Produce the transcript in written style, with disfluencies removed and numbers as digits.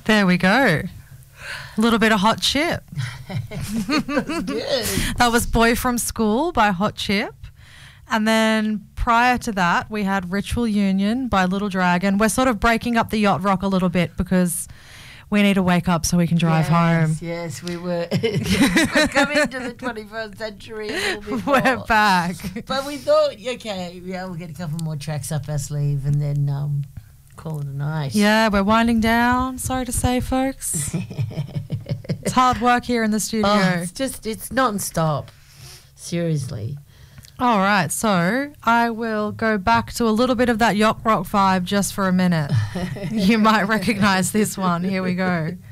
There we go. A little bit of Hot Chip. That's good. That was Boy from School by Hot Chip. And then prior to that, we had Ritual Union by Little Dragon. We're sort of breaking up the yacht rock a little bit because we need to wake up so we can drive home. Yes, we were. We're coming to the 21st century a little bit more. We're back. But we thought, okay, yeah, we'll get a couple more tracks up our sleeve and then call it a night. Yeah, we're winding down. Sorry to say, folks. It's hard work here in the studio. Oh, it's non-stop. Seriously. All right, so I will go back to a little bit of that yacht rock vibe just for a minute. You might recognise this one. Here we go.